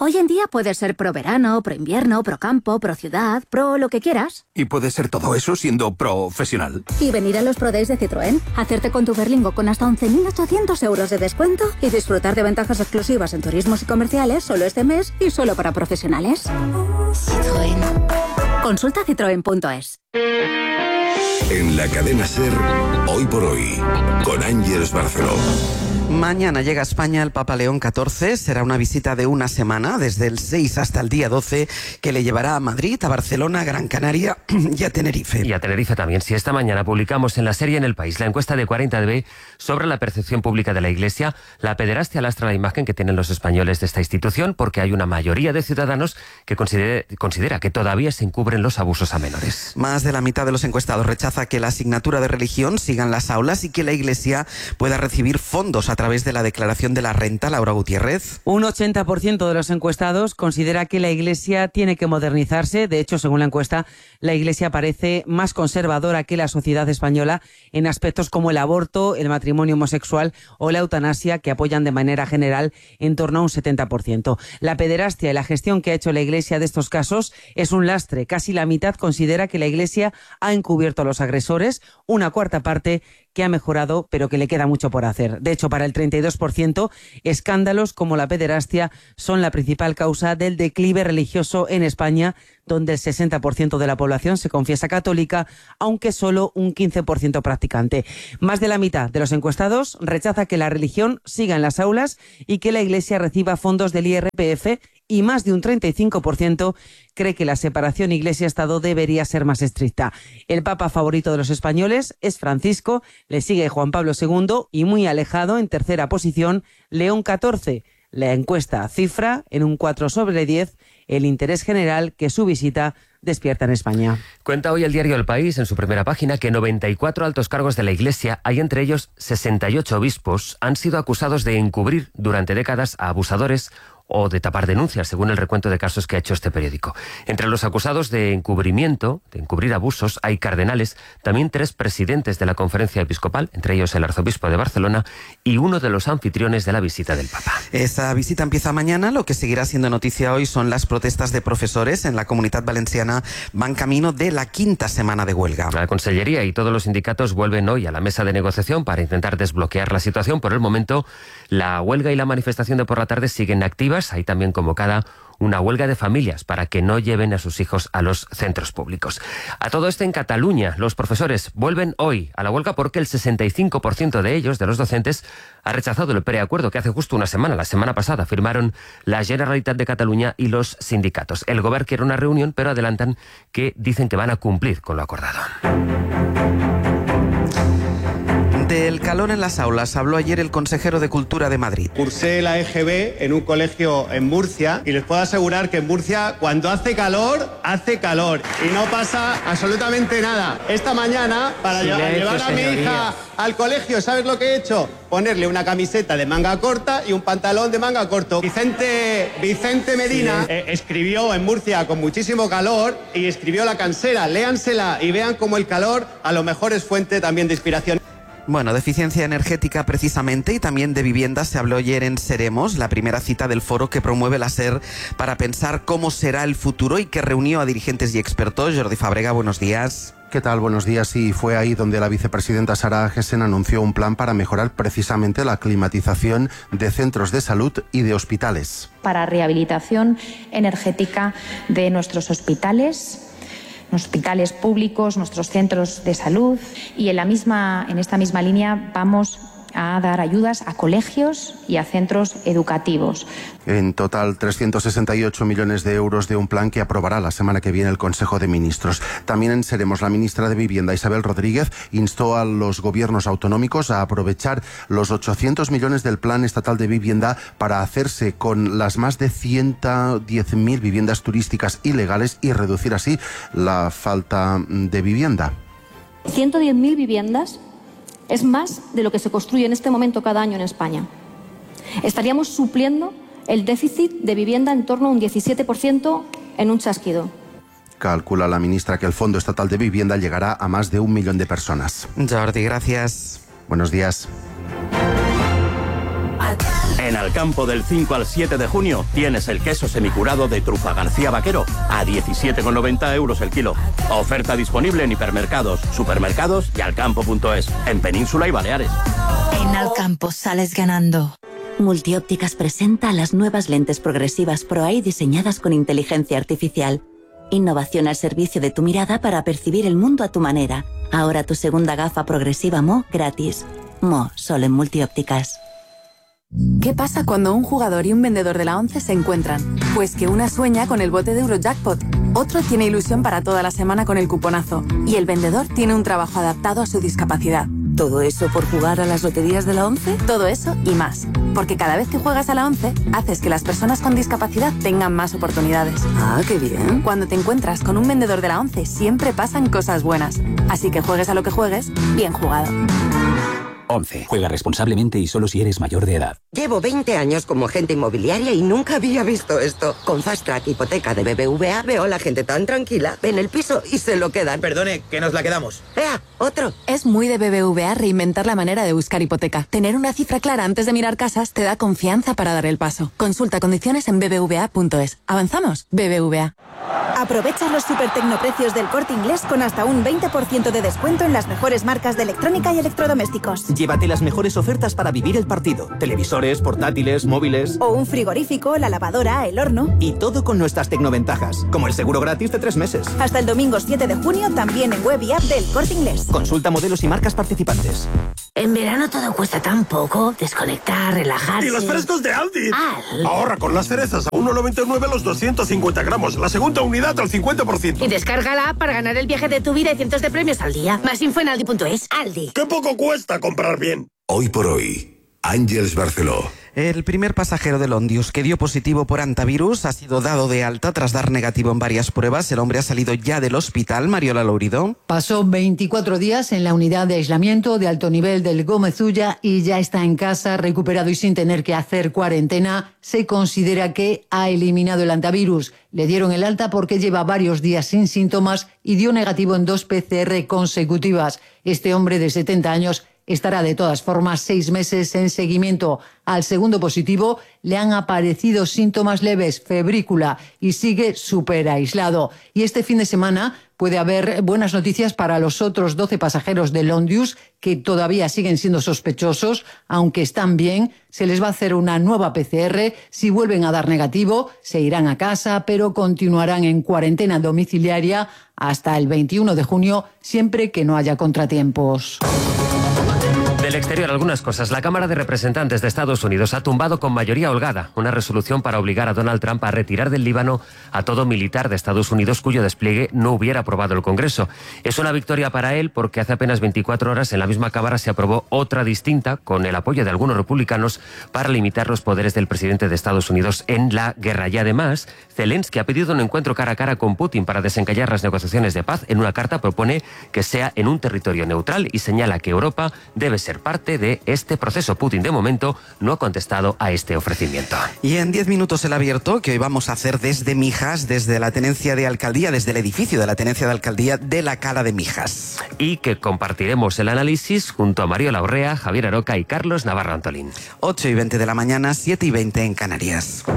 Hoy en día puedes ser pro verano, pro invierno, pro campo, pro ciudad, pro lo que quieras. ¿Y puedes ser todo eso siendo profesional? Y venir a los Pro Days de Citroën, hacerte con tu Berlingo con hasta 11.800 euros de descuento y disfrutar de ventajas exclusivas en turismos y comerciales solo este mes y solo para profesionales. Citroën. Consulta citroen.es. En la cadena SER, Hoy por Hoy, con Ángeles Barceló. Mañana llega a España el Papa León XIV. Será una visita de una semana, desde el 6 hasta el día 12, que le llevará a Madrid, a Barcelona, a Gran Canaria y a Tenerife. Y a Tenerife también. Si esta mañana publicamos en la serie En el País la encuesta de 40dB sobre la percepción pública de la Iglesia, la pederastia lastra la imagen que tienen los españoles de esta institución, porque hay una mayoría de ciudadanos que considera que todavía se encubren los abusos a menores. Más de la mitad de los encuestados rechaza que la asignatura de religión siga en las aulas y que la Iglesia pueda recibir fondos a través de la declaración de la renta. Laura Gutiérrez. Un 80% de los encuestados considera que la Iglesia tiene que modernizarse. De hecho, según la encuesta, la Iglesia parece más conservadora que la sociedad española en aspectos como el aborto, el matrimonio homosexual o la eutanasia, que apoyan de manera general en torno a un 70%. La pederastia y la gestión que ha hecho la Iglesia de estos casos es un lastre. Casi la mitad considera que la Iglesia ha encubierto a los agresores, una cuarta parte que ha mejorado, pero que le queda mucho por hacer. De hecho, para el 32%, escándalos como la pederastia son la principal causa del declive religioso en España, donde el 60% de la población se confiesa católica, aunque solo un 15% practicante. Más de la mitad de los encuestados rechaza que la religión siga en las aulas y que la Iglesia reciba fondos del IRPF, y más de un 35% cree que la separación Iglesia-Estado debería ser más estricta. El papa favorito de los españoles es Francisco, le sigue Juan Pablo II y muy alejado, en tercera posición, León XIV. La encuesta cifra en un 4/10 el interés general que su visita despierta en España. Cuenta hoy el diario El País en su primera página que 94 altos cargos de la Iglesia, hay entre ellos 68 obispos, han sido acusados de encubrir durante décadas a abusadores o de tapar denuncias, según el recuento de casos que ha hecho este periódico. Entre los acusados de encubrimiento, de encubrir abusos, hay cardenales, también 3 presidentes de la Conferencia Episcopal, entre ellos el arzobispo de Barcelona y uno de los anfitriones de la visita del Papa. Esa visita empieza mañana. Lo que seguirá siendo noticia hoy son las protestas de profesores en la Comunitat Valenciana. Van camino de la 5ª semana de huelga. La Consellería y todos los sindicatos vuelven hoy a la mesa de negociación para intentar desbloquear la situación. Por el momento, la huelga y la manifestación de por la tarde siguen activas. Hay también convocada una huelga de familias para que no lleven a sus hijos a los centros públicos. A todo esto, en Cataluña, los profesores vuelven hoy a la huelga porque el 65% de ellos, de los docentes, ha rechazado el preacuerdo que hace justo una semana, la semana pasada, firmaron la Generalitat de Cataluña y los sindicatos. El Govern quiere una reunión, pero adelantan que dicen que van a cumplir con lo acordado. Del calor en las aulas habló ayer el consejero de Cultura de Madrid. Cursé la EGB en un colegio en Murcia y les puedo asegurar que en Murcia cuando hace calor y no pasa absolutamente nada. Esta mañana, para llevar a mi hija al colegio, ¿sabes lo que he hecho? Ponerle una camiseta de manga corta y un pantalón de manga corto. Vicente Medina escribió en Murcia con muchísimo calor y escribió La Cansera. Léansela y vean cómo el calor a lo mejor es fuente también de inspiración. Bueno, de eficiencia energética precisamente, y también de vivienda se habló ayer en Seremos, la primera cita del foro que promueve la SER para pensar cómo será el futuro y que reunió a dirigentes y expertos. Jordi Fàbrega, buenos días. ¿Qué tal? Buenos días. Y fue ahí donde la vicepresidenta Sara Agesen anunció un plan para mejorar precisamente la climatización de centros de salud y de hospitales. Para rehabilitación energética de nuestros hospitales públicos, nuestros centros de salud, y en esta misma línea vamos a dar ayudas a colegios y a centros educativos. En total, 368 millones de euros de un plan que aprobará la semana que viene el Consejo de Ministros. También en Seremos, la ministra de Vivienda, Isabel Rodríguez, instó a los gobiernos autonómicos a aprovechar los 800 millones del Plan Estatal de Vivienda para hacerse con las más de 110.000 viviendas turísticas ilegales y reducir así la falta de vivienda. 110.000 viviendas es más de lo que se construye en este momento cada año en España. Estaríamos supliendo el déficit de vivienda en torno a un 17% en un chasquido. Calcula la ministra que el Fondo Estatal de Vivienda llegará a más de 1 millón de personas. Jordi, gracias. Buenos días. En Alcampo del 5 al 7 de junio tienes el queso semicurado de trufa García Vaquero a 17,90 euros el kilo. Oferta disponible en hipermercados, supermercados y alcampo.es, en Península y Baleares. En Alcampo sales ganando. Multiópticas presenta las nuevas lentes progresivas Pro-Eye diseñadas con inteligencia artificial. Innovación al servicio de tu mirada para percibir el mundo a tu manera. Ahora tu segunda gafa progresiva Mo gratis. Mo, solo en Multiópticas. ¿Qué pasa cuando un jugador y un vendedor de la ONCE se encuentran? Pues que una sueña con el bote de Eurojackpot, otro tiene ilusión para toda la semana con el cuponazo y el vendedor tiene un trabajo adaptado a su discapacidad. ¿Todo eso por jugar a las loterías de la ONCE? Todo eso y más. Porque cada vez que juegas a la ONCE, haces que las personas con discapacidad tengan más oportunidades. ¡Ah, qué bien! Cuando te encuentras con un vendedor de la ONCE, siempre pasan cosas buenas. Así que juegues a lo que juegues, bien jugado. 11. Juega responsablemente y solo si eres mayor de edad. Llevo 20 años como agente inmobiliaria y nunca había visto esto. Con Fast Track Hipoteca de BBVA veo a la gente tan tranquila. Ven el piso y se lo quedan. Perdone, que nos la quedamos. ¡Ea! ¡Otro! Es muy de BBVA reinventar la manera de buscar hipoteca. Tener una cifra clara antes de mirar casas te da confianza para dar el paso. Consulta condiciones en bbva.es. ¿Avanzamos? BBVA. Aprovecha los super tecnoprecios del Corte Inglés con hasta un 20% de descuento en las mejores marcas de electrónica y electrodomésticos. Llévate las mejores ofertas para vivir el partido. Televisores, portátiles, móviles... O un frigorífico, la lavadora, el horno... Y todo con nuestras tecnoventajas, como el seguro gratis de 3 meses. Hasta el domingo 7 de junio también en web y app del Corte Inglés. Consulta modelos y marcas participantes. En verano todo cuesta tan poco. Desconectar, relajarse... ¡Y los frescos de Aldi! Ahorra con las cerezas a 1,99 los 250 gramos. La segunda unidad al 50%. Y descarga la app para ganar el viaje de tu vida y cientos de premios al día. Más info en aldi.es. Aldi. ¡Qué poco cuesta comprar bien! Hoy por hoy, Àngels Barceló. El primer pasajero del Ondius que dio positivo por antivirus ha sido dado de alta tras dar negativo en varias pruebas. El hombre ha salido ya del hospital. Mariola Lourido. Pasó 24 días en la unidad de aislamiento de alto nivel del Gómez Ulla y ya está en casa, recuperado y sin tener que hacer cuarentena. Se considera que ha eliminado el antivirus. Le dieron el alta porque lleva varios días sin síntomas y dio negativo en 2 PCR consecutivas. Este hombre de 70 años estará de todas formas 6 meses en seguimiento. Al segundo positivo le han aparecido síntomas leves, febrícula, y sigue súper aislado. Y este fin de semana puede haber buenas noticias para los otros 12 pasajeros del Ondius que todavía siguen siendo sospechosos, aunque están bien. Se les va a hacer una nueva PCR. Si vuelven a dar negativo, se irán a casa, pero continuarán en cuarentena domiciliaria hasta el 21 de junio, siempre que no haya contratiempos. Del exterior, algunas cosas. La Cámara de Representantes de Estados Unidos ha tumbado con mayoría holgada una resolución para obligar a Donald Trump a retirar del Líbano a todo militar de Estados Unidos cuyo despliegue no hubiera aprobado el Congreso. Es una victoria para él porque hace apenas 24 horas en la misma Cámara se aprobó otra distinta con el apoyo de algunos republicanos para limitar los poderes del presidente de Estados Unidos en la guerra. Y además, Zelensky ha pedido un encuentro cara a cara con Putin para desencallar las negociaciones de paz. En una carta propone que sea en un territorio neutral y señala que Europa debe ser parte de este proceso. Putin, de momento, no ha contestado a este ofrecimiento. Y en 10 minutos el abierto, que hoy vamos a hacer desde Mijas, desde la tenencia de alcaldía, desde el edificio de la tenencia de alcaldía de la Cala de Mijas. Y que compartiremos el análisis junto a Mario Laurrea, Javier Aroca y Carlos Navarro Antolín. 8:20 de la mañana, 7:20 en Canarias.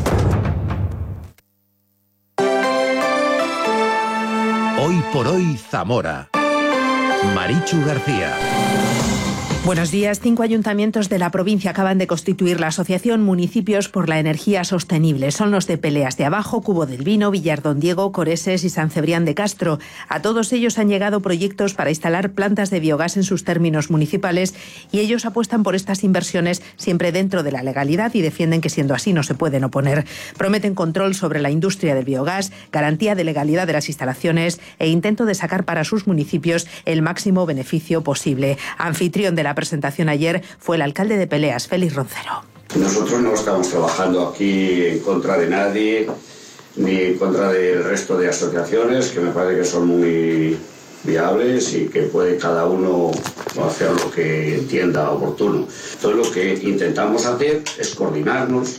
Hoy por hoy, Zamora. Marichu García. Buenos días. 5 ayuntamientos de la provincia acaban de constituir la Asociación Municipios por la Energía Sostenible. Son los de Peleas de Abajo, Cubo del Vino, Villar Don Diego, Coreses y San Cebrián de Castro. A todos ellos han llegado proyectos para instalar plantas de biogás en sus términos municipales y ellos apuestan por estas inversiones siempre dentro de la legalidad y defienden que siendo así no se pueden oponer. Prometen control sobre la industria del biogás, garantía de legalidad de las instalaciones e intento de sacar para sus municipios el máximo beneficio posible. Anfitrión de la presentación ayer fue el alcalde de Peleas, Félix Roncero. Nosotros no estamos trabajando aquí en contra de nadie, ni en contra del resto de asociaciones, que me parece que son muy viables y que puede cada uno hacer lo que entienda oportuno. Todo lo que intentamos hacer es coordinarnos,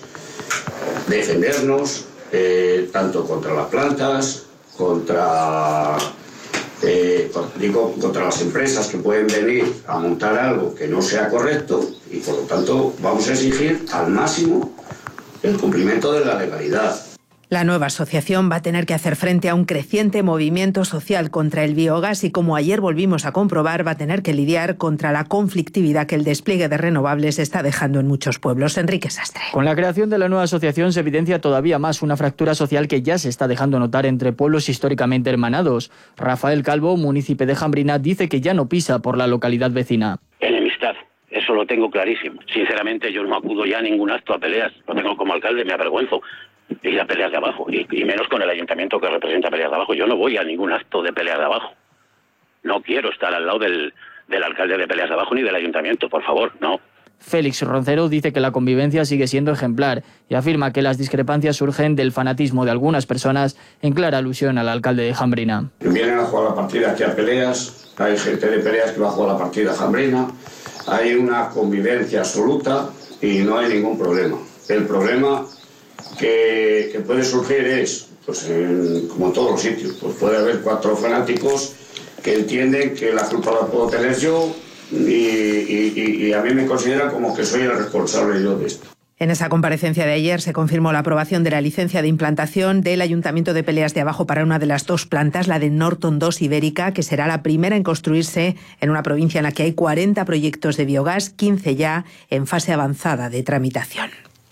defendernos, tanto contra las plantas, contra digo, contra las empresas que pueden venir a montar algo que no sea correcto, y por lo tanto vamos a exigir al máximo el cumplimiento de la legalidad. La nueva asociación va a tener que hacer frente a un creciente movimiento social contra el biogás y, como ayer volvimos a comprobar, va a tener que lidiar contra la conflictividad que el despliegue de renovables está dejando en muchos pueblos. Enrique Sastre. Con la creación de la nueva asociación se evidencia todavía más una fractura social que ya se está dejando notar entre pueblos históricamente hermanados. Rafael Calvo, munícipe de Jambrina, dice que ya no pisa por la localidad vecina. Enemistad. Eso lo tengo clarísimo. Sinceramente, yo no acudo ya a ningún acto a peleas. Lo tengo como alcalde, me avergüenzo. Ir a peleas de abajo, y menos con el ayuntamiento que representa peleas de abajo. Yo no voy a ningún acto de peleas de abajo. No quiero estar al lado del alcalde de peleas de abajo ni del ayuntamiento, por favor, no. Félix Roncero dice que la convivencia sigue siendo ejemplar y afirma que las discrepancias surgen del fanatismo de algunas personas, en clara alusión al alcalde de Jambrina. Vienen a jugar la partida aquí a peleas, hay gente de peleas que va a jugar la partida a Jambrina, hay una convivencia absoluta y no hay ningún problema. El problema que puede surgir es, pues como en todos los sitios, pues puede haber 4 fanáticos que entienden que la culpa la puedo tener yo y a mí me consideran como que soy el responsable yo de esto. En esa comparecencia de ayer se confirmó la aprobación de la licencia de implantación del Ayuntamiento de Peleas de Abajo para una de las 2 plantas, la de Norton 2 Ibérica, que será la primera en construirse en una provincia en la que hay 40 proyectos de biogás, 15 ya en fase avanzada de tramitación.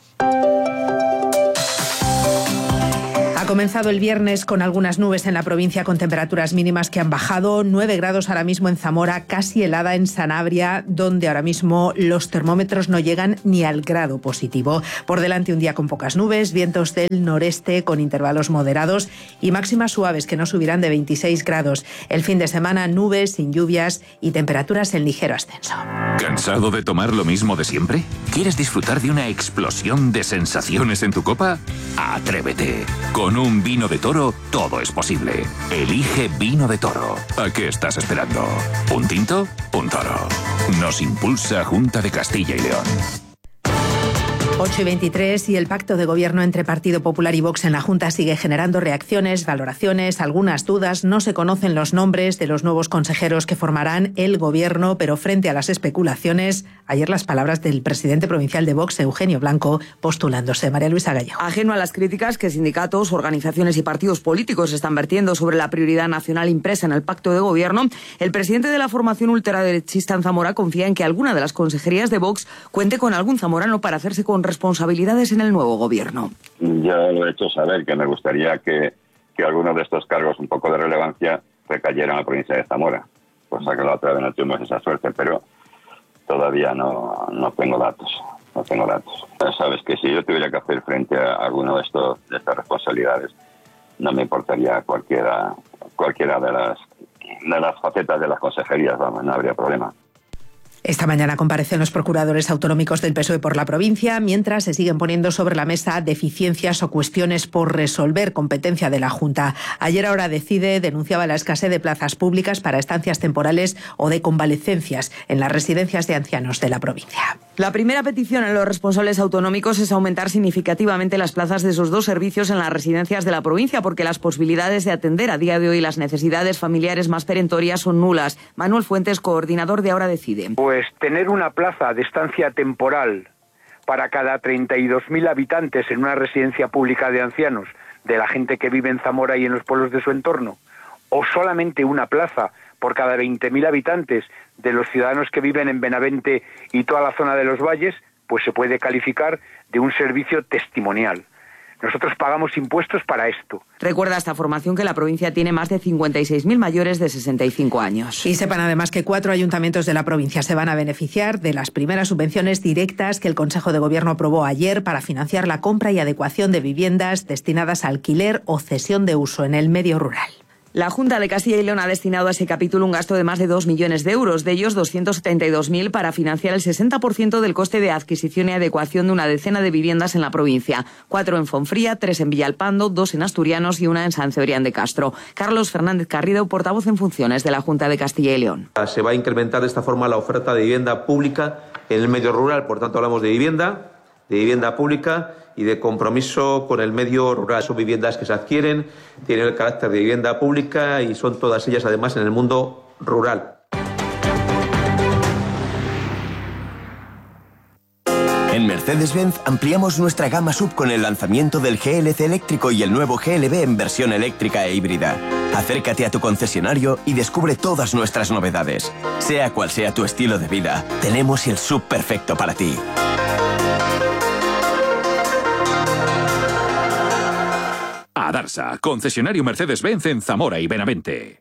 Ha comenzado el viernes con algunas nubes en la provincia, con temperaturas mínimas que han bajado. 9 grados ahora mismo en Zamora, casi helada en Sanabria, donde ahora mismo los termómetros no llegan ni al grado positivo. Por delante un día con pocas nubes, vientos del noreste con intervalos moderados y máximas suaves que no subirán de 26 grados. El fin de semana nubes, sin lluvias y temperaturas en ligero ascenso. ¿Cansado de tomar lo mismo de siempre? ¿Quieres disfrutar de una explosión de sensaciones en tu copa? ¡Atrévete! Con un vino de Toro, todo es posible. Elige Vino de Toro. ¿A qué estás esperando? ¿Un tinto? Un toro. Nos impulsa Junta de Castilla y León. 8:23 y el pacto de gobierno entre Partido Popular y Vox en la Junta sigue generando reacciones, valoraciones, algunas dudas. No se conocen los nombres de los nuevos consejeros que formarán el gobierno, pero frente a las especulaciones, ayer las palabras del presidente provincial de Vox, Eugenio Blanco, postulándose. María Luisa Gallego. Ajeno a las críticas que sindicatos, organizaciones y partidos políticos están vertiendo sobre la prioridad nacional impresa en el pacto de gobierno, el presidente de la formación ultraderechista en Zamora confía en que alguna de las consejerías de Vox cuente con algún zamorano para hacerse con responsabilidades en el nuevo gobierno. Ya lo he hecho saber que me gustaría que algunos de estos cargos un poco de relevancia recayeran en la provincia de Zamora, cosa que la otra vez no tuvimos esa suerte, pero todavía no tengo datos. No tengo datos. Sabes que si yo tuviera que hacer frente a alguno de estas responsabilidades, no me importaría cualquiera de las facetas de las consejerías, vamos, no habría problema. Esta mañana comparecen los procuradores autonómicos del PSOE por la provincia, mientras se siguen poniendo sobre la mesa deficiencias o cuestiones por resolver, competencia de la Junta. Ayer Ahora Decide denunciaba la escasez de plazas públicas para estancias temporales o de convalecencias en las residencias de ancianos de la provincia. La primera petición en los responsables autonómicos es aumentar significativamente las plazas de esos 2 servicios en las residencias de la provincia, porque las posibilidades de atender a día de hoy las necesidades familiares más perentorias son nulas. Manuel Fuentes, coordinador de Ahora Decide. Pues tener una plaza de estancia temporal para cada 32.000 habitantes en una residencia pública de ancianos de la gente que vive en Zamora y en los pueblos de su entorno, o solamente una plaza por cada 20.000 habitantes de los ciudadanos que viven en Benavente y toda la zona de los valles, pues se puede calificar de un servicio testimonial. Nosotros pagamos impuestos para esto. Recuerda esta formación que la provincia tiene más de 56.000 mayores de 65 años. Y sepan además que 4 ayuntamientos de la provincia se van a beneficiar de las primeras subvenciones directas que el Consejo de Gobierno aprobó ayer para financiar la compra y adecuación de viviendas destinadas a alquiler o cesión de uso en el medio rural. La Junta de Castilla y León ha destinado a ese capítulo un gasto de más de 2 millones de euros, de ellos 272.000 para financiar el 60% del coste de adquisición y adecuación de una decena de viviendas en la provincia. 4 en Fonfría, 3 en Villalpando, 2 en Asturianos y 1 en San Cebrián de Castro. Carlos Fernández Carrido, portavoz en funciones de la Junta de Castilla y León. Se va a incrementar de esta forma la oferta de vivienda pública en el medio rural, por tanto hablamos de vivienda de vivienda pública y de compromiso con el medio rural. Son viviendas que se adquieren, tienen el carácter de vivienda pública y son todas ellas además en el mundo rural. En Mercedes-Benz ampliamos nuestra gama SUV con el lanzamiento del GLC eléctrico y el nuevo GLB en versión eléctrica e híbrida. Acércate a tu concesionario y descubre todas nuestras novedades. Sea cual sea tu estilo de vida, tenemos el SUV perfecto para ti. Adarsa, concesionario Mercedes-Benz en Zamora y Benavente.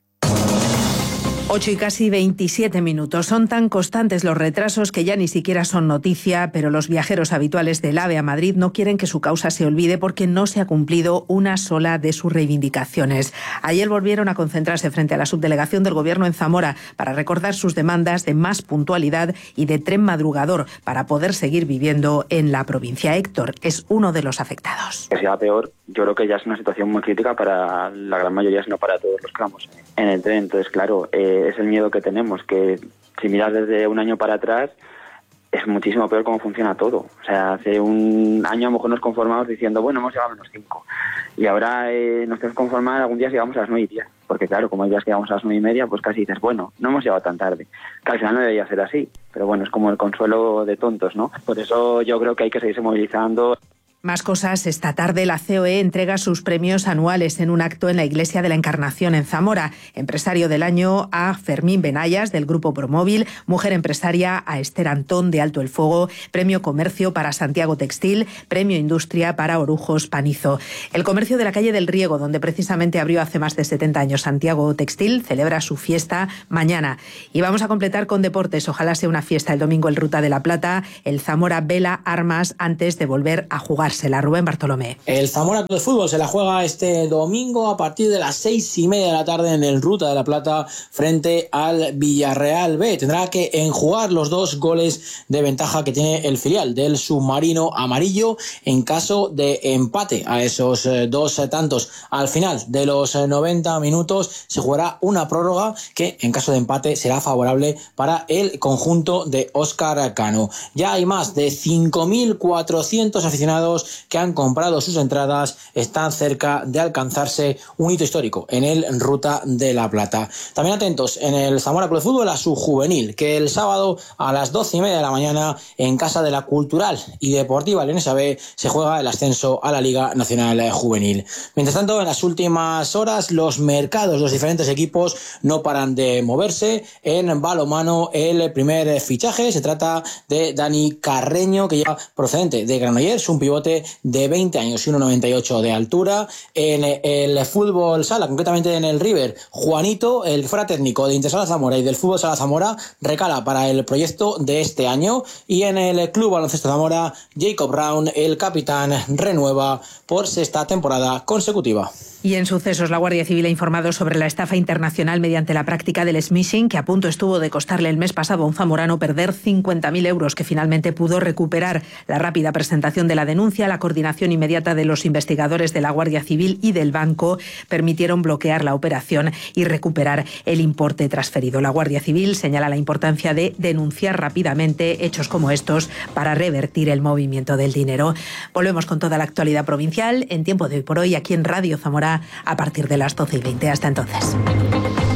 8 y casi 27 minutos. Son tan constantes los retrasos que ya ni siquiera son noticia, pero los viajeros habituales del AVE a Madrid no quieren que su causa se olvide porque no se ha cumplido una sola de sus reivindicaciones. Ayer volvieron a concentrarse frente a la subdelegación del Gobierno en Zamora para recordar sus demandas de más puntualidad y de tren madrugador para poder seguir viviendo en la provincia. Héctor es uno de los afectados. Que sea peor, yo creo que ya es una situación muy crítica para la gran mayoría, sino para todos los que vamos en el tren. Entonces, claro, es el miedo que tenemos, que si miras desde un año para atrás, es muchísimo peor cómo funciona todo. O sea, hace un año a lo mejor nos conformamos diciendo, bueno, hemos llegado a -5. Y ahora nos tenemos que conformar, algún día llegamos a las 9:10. Porque claro, como hay días que llegamos a las 9:30, pues casi dices, bueno, no hemos llegado tan tarde. Que al final no debería ser así. Pero bueno, es como el consuelo de tontos, ¿no? Por eso yo creo que hay que seguirse movilizando. Más cosas. Esta tarde la COE entrega sus premios anuales en un acto en la Iglesia de la Encarnación en Zamora. Empresario del año a Fermín Benayas del Grupo Promóvil, Mujer Empresaria a Esther Antón de Alto el Fuego, Premio Comercio para Santiago Textil, Premio Industria para Orujos Panizo. El comercio de la calle del Riego, donde precisamente abrió hace más de 70 años Santiago Textil, celebra su fiesta mañana. Y vamos a completar con deportes. Ojalá sea una fiesta el domingo el Ruta de la Plata. El Zamora vela armas antes de volver a jugar. Rubén Bartolomé. El Zamora Club de Fútbol se la juega este domingo a partir de las 6:30 de la tarde en el Ruta de la Plata frente al Villarreal B. Tendrá que enjugar los 2 goles de ventaja que tiene el filial del submarino amarillo en caso de empate a esos 2 tantos. Al final de los 90 minutos se jugará una prórroga que en caso de empate será favorable para el conjunto de Óscar Cano. Ya hay más de 5.400 aficionados que han comprado sus entradas. Están cerca de alcanzarse un hito histórico en el Ruta de la Plata. También atentos en el Zamora Club de Fútbol a su juvenil, que el sábado a las 12:30 de la mañana en casa de la Cultural y Deportiva Leonesa B se juega el ascenso a la Liga Nacional Juvenil. Mientras tanto, en las últimas horas los mercados, los diferentes equipos no paran de moverse. En balonmano el primer fichaje se trata de Dani Carreño, que llega procedente de Granollers, un pivote de 20 años y 1,98 de altura. En el fútbol sala, concretamente en el River, Juanito, el fuera técnico de Intersala Zamora y del Fútbol Sala Zamora, recala para el proyecto de este año. Y en el Club Baloncesto Zamora, Jacob Brown, el capitán, renueva por 6ª temporada consecutiva. Y en sucesos, la Guardia Civil ha informado sobre la estafa internacional mediante la práctica del smishing, que a punto estuvo de costarle el mes pasado a un zamorano perder 50.000 euros, que finalmente pudo recuperar. La rápida presentación de la denuncia, la coordinación inmediata de los investigadores de la Guardia Civil y del banco permitieron bloquear la operación y recuperar el importe transferido. La Guardia Civil señala la importancia de denunciar rápidamente hechos como estos para revertir el movimiento del dinero. Volvemos con toda la actualidad provincial en Tiempo de Hoy por Hoy, aquí en Radio Zamora, a partir de las 12:20. Hasta entonces.